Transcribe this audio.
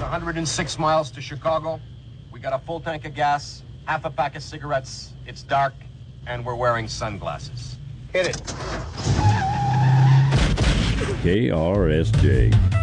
106 miles to Chicago. We got a full tank of gas, half a pack of cigarettes. It's dark, and we're wearing sunglasses. Hit it. KRSJ.